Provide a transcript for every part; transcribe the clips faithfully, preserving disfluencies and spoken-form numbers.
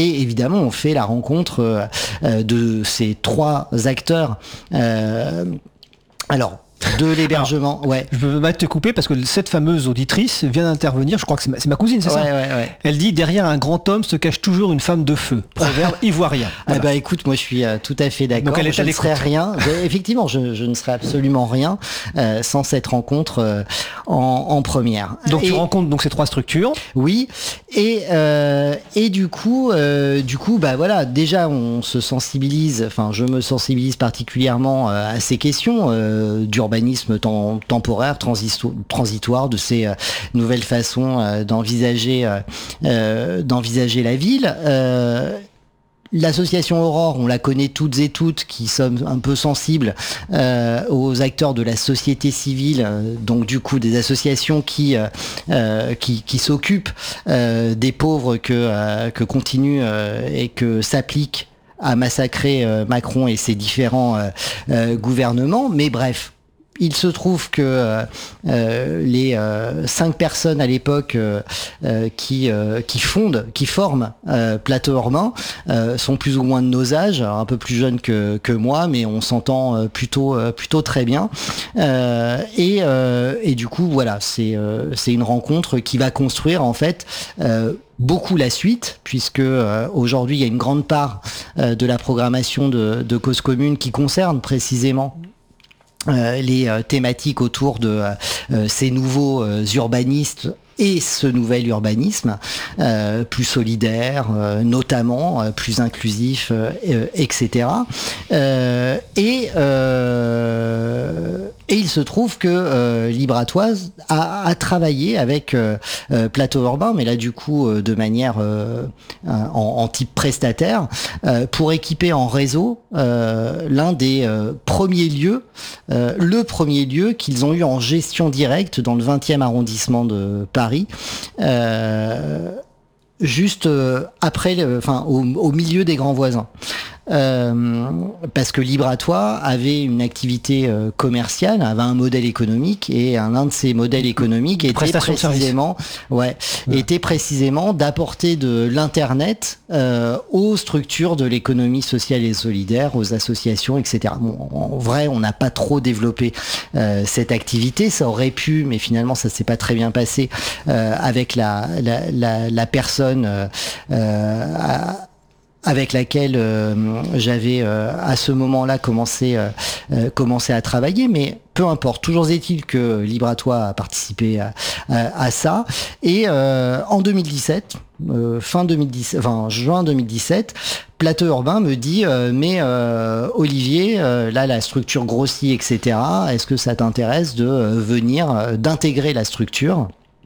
Et évidemment, on fait la rencontre euh, de ces trois acteurs. Euh, alors, de l'hébergement, alors, ouais. Je veux pas te couper parce que cette fameuse auditrice vient d'intervenir, je crois que c'est ma, c'est ma cousine, c'est ouais, ça ouais, ouais. Elle dit, derrière un grand homme se cache toujours une femme de feu. Proverbe ivoirien. Voilà. Ah bah écoute, moi je suis euh, tout à fait d'accord. Donc elle est je à ne serais rien, je, effectivement, je, je ne serais absolument rien euh, sans cette rencontre euh, en, en première. Donc et, tu rencontres donc ces trois structures. Oui, et, euh, et du coup, euh, du coup, bah voilà, déjà on se sensibilise, enfin je me sensibilise particulièrement euh, à ces questions euh, d'urbanisme tem- temporaire, transisto- transitoire, de ces euh, nouvelles façons euh, d'envisager, euh, euh, d'envisager la ville. Euh, L'association Aurore, on la connaît toutes et toutes, qui sommes un peu sensibles euh, aux acteurs de la société civile, euh, donc du coup des associations qui euh, qui, qui s'occupent euh, des pauvres que euh, que continue euh, et que s'applique à massacrer euh, Macron et ses différents euh, euh, gouvernements. Mais bref. Il se trouve que euh, euh, les euh, cinq personnes à l'époque euh, euh, qui euh, qui fondent, qui forment euh, Plateau Urbain euh, sont plus ou moins de nos âges, un peu plus jeunes que que moi, mais on s'entend euh, plutôt euh, plutôt très bien. Euh, et euh, et du coup voilà, c'est euh, c'est une rencontre qui va construire en fait. Euh, beaucoup la suite, puisque euh, aujourd'hui il y a une grande part euh, de la programmation de, de Cause Commune qui concerne précisément Euh, les euh, thématiques autour de euh, ces nouveaux euh, urbanistes et ce nouvel urbanisme euh, plus solidaire, euh, notamment euh, plus inclusif, euh, euh, et cetera. Euh, et, euh, et il se trouve que euh, Libratoise a, a travaillé avec euh, euh, Plateau Urbain, mais là du coup euh, de manière euh, en, en type prestataire, euh, pour équiper en réseau euh, l'un des euh, premiers lieux, euh, le premier lieu qu'ils ont eu en gestion directe dans le vingtième arrondissement de Paris. Euh, juste euh, après, enfin au, au milieu des grands voisins. Euh, parce que Libre à Toi avait une activité euh, commerciale, avait un modèle économique, et un, un de ces modèles économiques était précisément, ouais, ouais. était précisément d'apporter de l'internet euh, aux structures de l'économie sociale et solidaire, aux associations, et cetera. Bon, en vrai, on n'a pas trop développé euh, cette activité, ça aurait pu, mais finalement, ça s'est pas très bien passé euh, avec la la, la, la personne. Euh, euh, à, avec laquelle euh, j'avais euh, à ce moment-là commencé, euh, euh, commencé à travailler, mais peu importe. Toujours est-il que Libre à Toi a participé à, à, à ça. Et euh, en deux mille dix-sept, euh, fin deux mille dix-sept, enfin juin deux mille dix-sept, Plateau Urbain me dit euh, mais euh, Olivier, euh, là la structure grossit, et cetera. Est-ce que ça t'intéresse de euh, venir, euh, d'intégrer la structure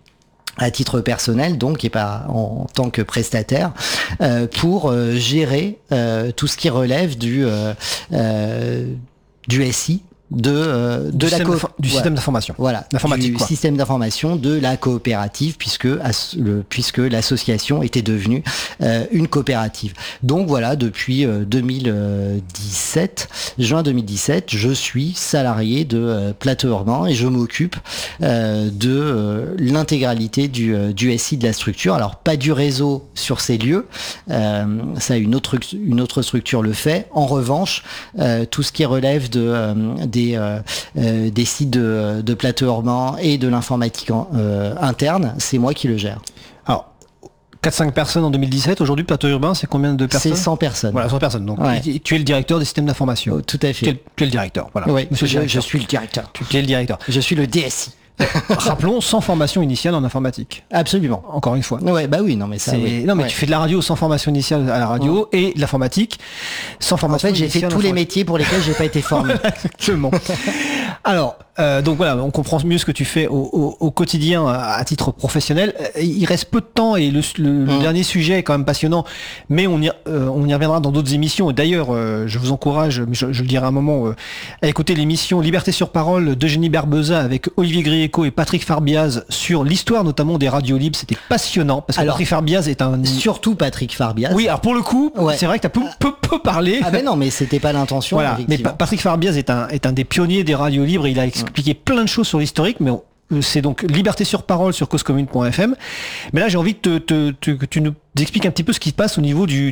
à titre personnel, donc, et pas en, en tant que prestataire, euh, pour euh, gérer euh, tout ce qui relève du euh, euh, du S I, de euh, de du la co- du voilà. système d'information. Voilà, d'informatique, du quoi. système d'information de la coopérative, puisque as, le, puisque l'association était devenue euh, une coopérative. Donc voilà, depuis euh, deux mille dix-sept, juin deux mille dix-sept, je suis salarié de euh, Plateau Urbain et je m'occupe euh, de euh, l'intégralité du, euh, du S I de la structure. Alors pas du réseau sur ces lieux, euh, ça une autre une autre structure le fait. En revanche, euh, tout ce qui relève de euh, des euh, euh, des sites de, de Plateau Urbain et de l'informatique en, euh, interne, c'est moi qui le gère. Alors, quatre cinq personnes en deux mille dix-sept, aujourd'hui Plateau Urbain, c'est combien de personnes ? C'est cent personnes. Voilà, cent personnes. Donc, ouais. Tu es le directeur des systèmes d'information. Oh, tout à fait. Tu es, tu es le directeur, voilà. Oui, Monsieur je, le directeur. je suis le directeur. Tu, tu es le directeur. Je suis le D S I. Rappelons, sans formation initiale en informatique. Absolument. Encore une fois. Ouais, bah oui, non mais ça. Oui. Non mais ouais. tu fais de la radio sans formation initiale à la radio ouais. et de l'informatique sans formation. En fait, j'ai fait tous les métiers pour lesquels j'ai pas été formé. Exactement. Alors, euh, donc voilà, on comprend mieux ce que tu fais au, au, au quotidien à titre professionnel. Il reste peu de temps et le, le, mmh. le dernier sujet est quand même passionnant, mais on y, euh, on y reviendra dans d'autres émissions. Et d'ailleurs, euh, je vous encourage, mais je, je le dirai à un moment, euh, à écouter l'émission Liberté sur parole d'Eugénie Berbeza avec Olivier Grieco et Patrick Farbiaz sur l'histoire notamment des radios libres. C'était passionnant parce que alors, Patrick Farbiaz est un... Surtout Patrick Farbiaz. Oui, alors pour le coup, ouais. c'est vrai que tu as peu, peu, peu parlé. Ah ben non, mais c'était pas l'intention. Voilà. Mais pa- Patrick Farbiaz est un, est un des pionniers des radios libres. Il a expliqué mmh. plein de choses sur l'historique, mais on, c'est donc Liberté sur parole sur cause commune point f m. Mais là, j'ai envie de te, te, te, que tu nous expliques un petit peu ce qui se passe au niveau du,